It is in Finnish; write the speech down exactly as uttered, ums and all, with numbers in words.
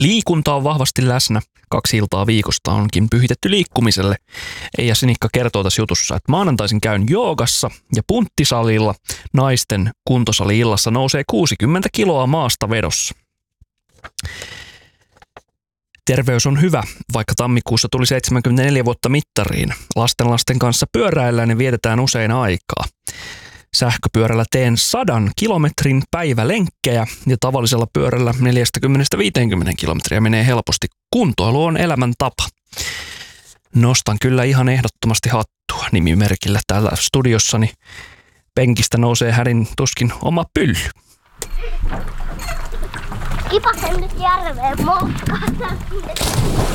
Liikunta on vahvasti läsnä. Kaksi iltaa viikosta onkin pyhitetty liikkumiselle. Eija Sinikka kertoo tässä jutussa, että maanantaisin käyn joogassa ja punttisalilla. Naisten kuntosali-illassa nousee kuusikymmentä kiloa maasta vedossa. Terveys on hyvä, vaikka tammikuussa tuli seitsemänkymmentäneljä vuotta mittariin. Lastenlasten kanssa pyöräillään ja vietetään usein aikaa. Sähköpyörällä teen sadan kilometrin päivälenkkejä ja tavallisella pyörällä neljäkymmentä viisikymmentä kilometriä menee helposti. Kuntoilu on elämäntapa. Nostan kyllä ihan ehdottomasti hattua nimimerkillä täällä studiossani. Penkistä nousee hädin tuskin oma pylly. Kipasen nyt järveen moukkaan.